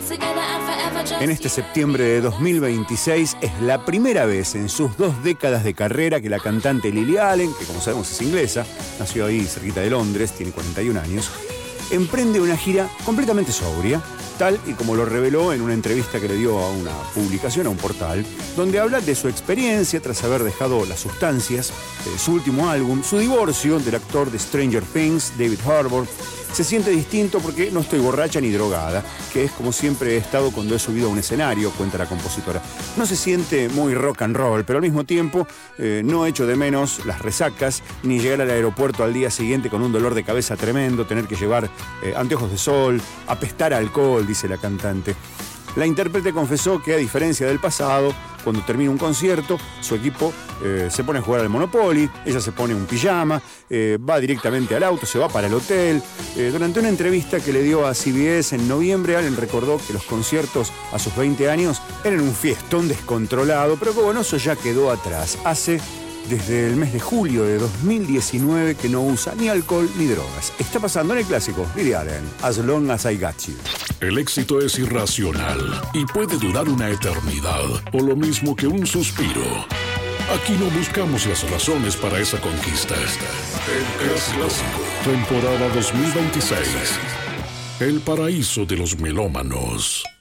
En este septiembre de 2026 es la primera vez en sus 2 décadas de carrera que la cantante Lily Allen, que como sabemos es inglesa, nació ahí cerquita de Londres, tiene 41 años, emprende una gira completamente sobria, tal y como lo reveló en una entrevista que le dio a una publicación, a un portal, donde habla de su experiencia tras haber dejado las sustancias, su último álbum, su divorcio del actor de Stranger Things, David Harbour. Se siente distinto porque no estoy borracha ni drogada, que es como siempre he estado cuando he subido a un escenario, cuenta la compositora. No se siente muy rock and roll, pero al mismo tiempo no echo de menos las resacas, ni llegar al aeropuerto al día siguiente con un dolor de cabeza tremendo, tener que llevar anteojos de sol, apestar a alcohol, dice la cantante. La intérprete confesó que, a diferencia del pasado, cuando termina un concierto, su equipo se pone a jugar al Monopoly, ella se pone un pijama, va directamente al auto, se va para el hotel. Durante una entrevista que le dio a CBS en noviembre, Allen recordó que los conciertos a sus 20 años eran un fiestón descontrolado, pero que bueno, eso ya quedó atrás. Hace desde el mes de julio de 2019 que no usa ni alcohol ni drogas. Está pasando en el clásico, Lily Allen, As Long As I Got You. El éxito es irracional y puede durar una eternidad, o lo mismo que un suspiro. Aquí no buscamos las razones para esa conquista. El clásico, temporada 2026. El paraíso de los melómanos.